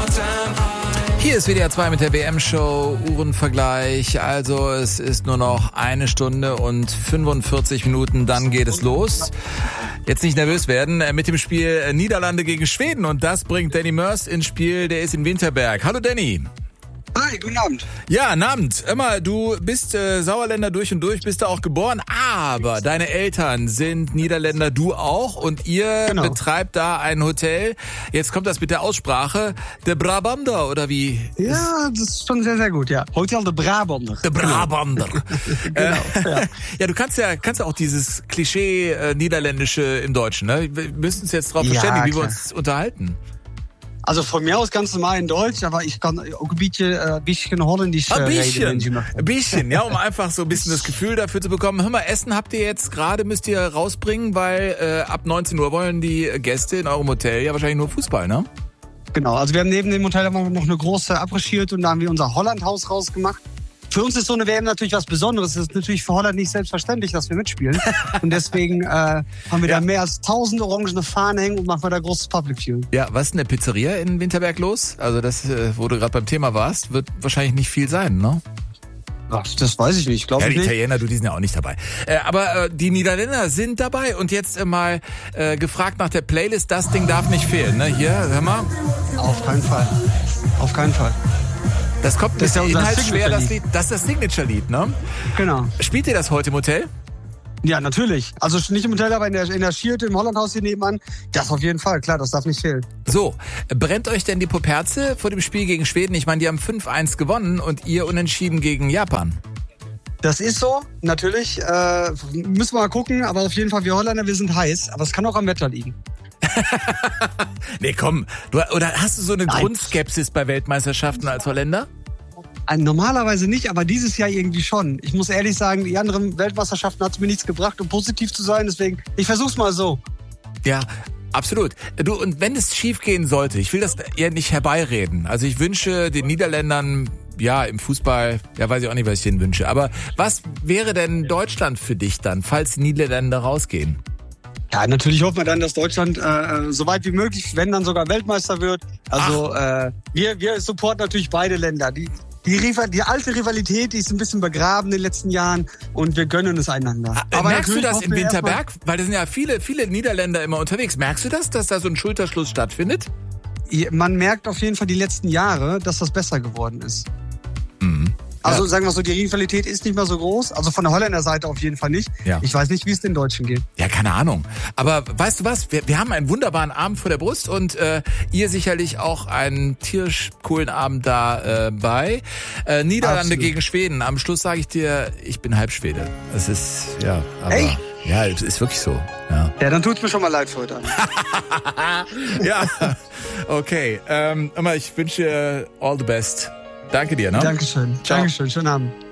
Hier ist WDR 2 mit der WM-Show, Uhrenvergleich. Also es ist nur noch 1 Stunde und 45 Minuten, dann geht es los. Jetzt nicht nervös werden mit dem Spiel Niederlande gegen Schweden. Und das bringt Danny Mörs ins Spiel, der ist in Winterberg. Hallo Danny. Hi, guten Abend. Ja, guten Abend. Immer, du bist Sauerländer durch und durch, bist da auch geboren, aber deine Eltern sind Niederländer, du auch, und ihr betreibt da ein Hotel. Jetzt kommt das mit der Aussprache. De Brabander, oder wie? Ja, das ist schon sehr, sehr gut, ja. Hotel de Brabander. De Brabander. Genau, ja. Ja, du kannst ja auch dieses Klischee Niederländische im Deutschen, ne? Wir müssen uns jetzt darauf verständigen, wie wir uns unterhalten. Also von mir aus ganz normal in Deutsch, aber ich kann auch ein bisschen Holländisch reden. Ein bisschen, ja, um einfach so ein bisschen das Gefühl dafür zu bekommen. Hör mal, Essen habt ihr jetzt gerade, müsst ihr rausbringen, weil ab 19 Uhr wollen die Gäste in eurem Hotel ja wahrscheinlich nur Fußball, ne? Genau, also wir haben neben dem Hotel noch eine große abregiert und da haben wir unser Hollandhaus rausgemacht. Für uns ist so eine WM natürlich was Besonderes. Es ist natürlich für Holland nicht selbstverständlich, dass wir mitspielen. Und deswegen haben wir da mehr als 1000 orangene Fahnen hängen und machen wir da großes Public Viewing. Ja, was ist in der Pizzeria in Winterberg los? Also das, wo du gerade beim Thema warst, wird wahrscheinlich nicht viel sein, ne? Ach, das weiß ich nicht, glaube ich nicht. Ja, die Italiener, die sind ja auch nicht dabei. Aber die Niederländer sind dabei und jetzt mal gefragt nach der Playlist. Das Ding darf nicht fehlen, ne? Hier, hör mal. Auf keinen Fall. Auf keinen Fall. Das kommt das ist ja inhaltsschwer, das Lied. Das ist das Signature-Lied, ne? Genau. Spielt ihr das heute im Hotel? Ja, natürlich. Also nicht im Hotel, aber in der Schierte, im Hollandhaus hier nebenan. Das auf jeden Fall, klar, das darf nicht fehlen. So, brennt euch denn die Poperze vor dem Spiel gegen Schweden? Ich meine, die haben 5-1 gewonnen und ihr unentschieden gegen Japan. Das ist so, natürlich. Müssen wir mal gucken, aber auf jeden Fall, wir Holländer, wir sind heiß. Aber es kann auch am Wetter liegen. Nee, komm. Oder hast du so eine Grundskepsis bei Weltmeisterschaften als Holländer? Normalerweise nicht, aber dieses Jahr irgendwie schon. Ich muss ehrlich sagen, die anderen Weltmeisterschaften hat es mir nichts gebracht, um positiv zu sein. Deswegen, ich versuch's mal so. Ja, absolut. Du, und wenn es schief gehen sollte, ich will das eher nicht herbeireden. Also ich wünsche den Niederländern, ja, im Fußball, ja, weiß ich auch nicht, was ich denen wünsche. Aber was wäre denn Deutschland für dich dann, falls die Niederländer rausgehen? Ja, natürlich hoffen wir dann, dass Deutschland so weit wie möglich, wenn dann sogar Weltmeister wird. Also wir supporten natürlich beide Länder. Die alte Rivalität, die ist ein bisschen begraben in den letzten Jahren und wir gönnen es einander. Aber merkst du das in Winterberg? Weil da sind ja viele Niederländer immer unterwegs. Merkst du das, dass da so ein Schulterschluss stattfindet? Man merkt auf jeden Fall die letzten Jahre, dass das besser geworden ist. Mhm. Also sagen wir so, die Rivalität ist nicht mehr so groß. Also von der Holländer Seite auf jeden Fall nicht. Ja. Ich weiß nicht, wie es den Deutschen geht. Ja, keine Ahnung. Aber weißt du was? Wir haben einen wunderbaren Abend vor der Brust und ihr sicherlich auch einen tierisch coolen Abend dabei. Niederlande gegen Schweden. Am Schluss sage ich dir, ich bin Halbschwede. Es ist, ja, aber... Hey. Ja, es ist wirklich so. Ja, dann tut's mir schon mal leid für heute. Ja, okay. Ich wünsche dir all the best. Danke dir, ne? Dankeschön. Ciao. Dankeschön. Schönen Abend.